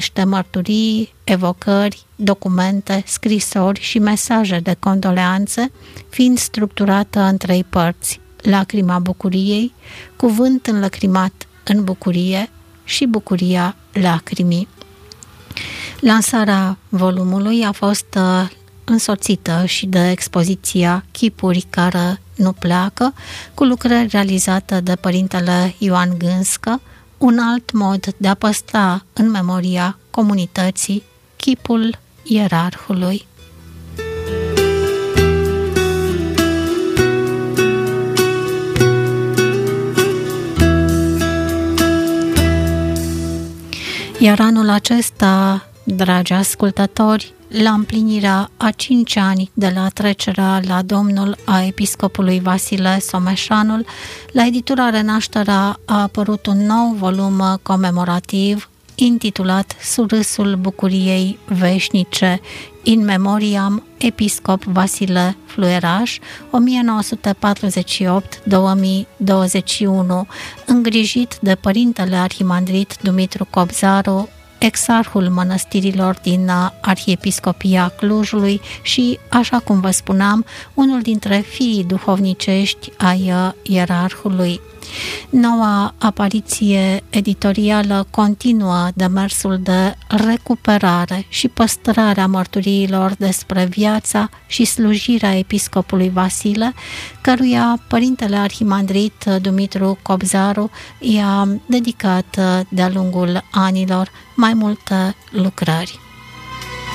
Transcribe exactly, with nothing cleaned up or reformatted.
primește mărturii, evocări, documente, scrisori și mesaje de condoleanțe, fiind structurată în trei părți: lacrima bucuriei, cuvânt înlăcrimat în bucurie și bucuria lacrimii. Lansarea volumului a fost însoțită și de expoziția Chipuri care nu pleacă, cu lucrări realizate de părintele Ioan Gânscă, un alt mod de a păstra în memoria comunității chipul ierarhului. Iar anul acesta, dragi ascultători, la împlinirea a cinci ani de la trecerea la Domnul a episcopului Vasile Someșanul, la editura Renașterea a apărut un nou volum comemorativ intitulat Surâsul bucuriei veșnice, In Memoriam Episcop Vasile Fluieraș, o mie nouă sute patruzeci și opt - două mii douăzeci și unu, îngrijit de părintele arhimandrit Dumitru Cobzaru, exarhul mănăstirilor din Arhiepiscopia Clujului și, așa cum vă spuneam, unul dintre fiii duhovnicești ai ierarhului. Noua apariție editorială continuă demersul de recuperare și păstrare a mărturiilor despre viața și slujirea episcopului Vasile, căruia părintele arhimandrit Dumitru Cobzaru i-a dedicat de-a lungul anilor mai multe lucrări.